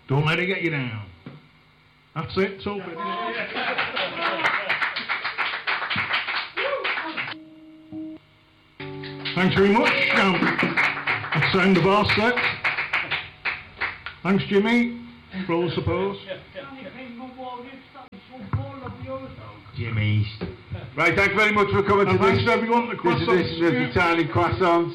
Don't let it get you down. That's it, Sophie. Thanks very much. That's the end of our set. Thanks, Jimmy, for all the support. Jimmy's. Right, thanks very much for coming to this. Thanks to everyone. The This is the tiny croissants.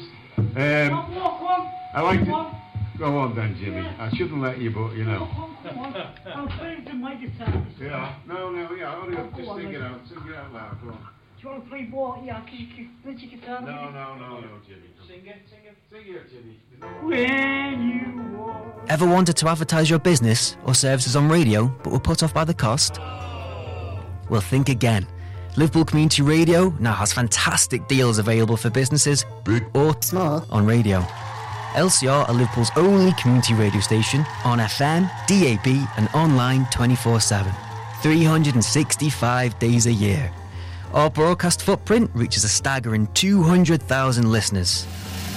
I like to... Go on then, Jimmy. I shouldn't let you, but you know. I'm playing to my guitar. Yeah. No, yeah. Hurry up. Just sing it out. Sing it out loud. Go on. Do you want to play ball? Yeah, can you play your guitar? No, Jimmy. Sing it, Jimmy. When you walk. Ever wanted to advertise your business or services on radio but were put off by the cost? Well, think again. Liverpool Community Radio now has fantastic deals available for businesses, big or small, on radio. LCR are Liverpool's only community radio station on FM, DAB and online 24/7, 365 days a year. Our broadcast footprint reaches a staggering 200,000 listeners.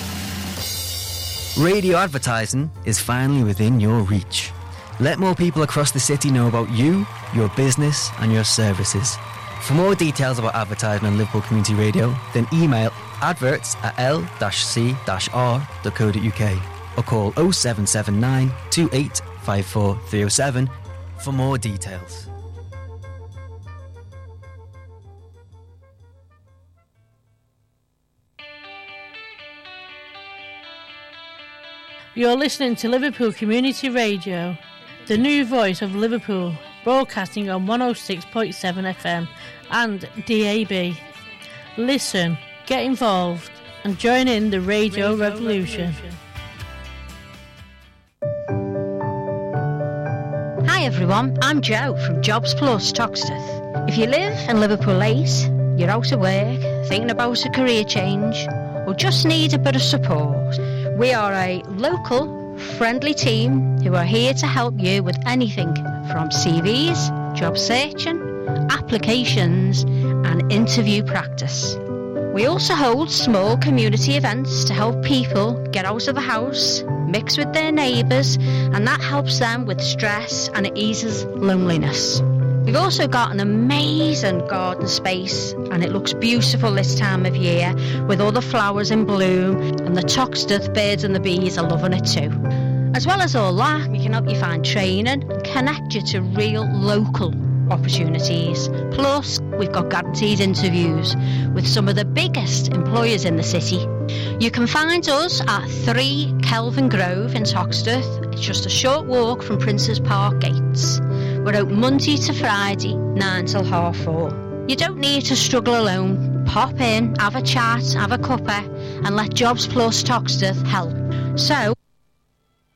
Radio advertising is finally within your reach. Let more people across the city know about you, your business and your services. For more details about advertising on Liverpool Community Radio, then email adverts@l-c-r.co.uk or call 0779 2854 307 for more details. You're listening to Liverpool Community Radio, the new voice of Liverpool, broadcasting on 106.7 FM and DAB. Listen, get involved and join in the radio revolution. Hi everyone, I'm Jo from Jobs Plus Toxteth. If you live in Liverpool 8, you're out of work, thinking about a career change, or just need a bit of support, we are a local, friendly team who are here to help you with anything from CVs, job searching, applications and interview practice. We also hold small community events to help people get out of the house, mix with their neighbours, and that helps them with stress and it eases loneliness. We've also got an amazing garden space and it looks beautiful this time of year with all the flowers in bloom, and the Toxteth birds and the bees are loving it too. As well as all that, we can help you find training and connect you to real local opportunities. Plus, we've got guaranteed interviews with some of the biggest employers in the city. You can find us at 3 Kelvin Grove in Toxteth. It's just a short walk from Princes Park gates. We're open Monday to Friday, 9 till 4:30. You don't need to struggle alone. Pop in, have a chat, have a cuppa, and let Jobs Plus Toxteth help. So,